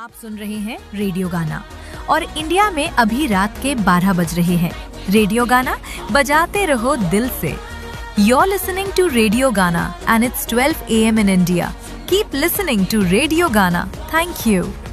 आप सुन रहे हैं रेडियो गाना और इंडिया में अभी रात के 12 बज रहे हैं। रेडियो गाना बजाते रहो दिल से। You're listening to Radio Gana and it's 12 a.m. in India. Keep listening to Radio Gana. Thank you.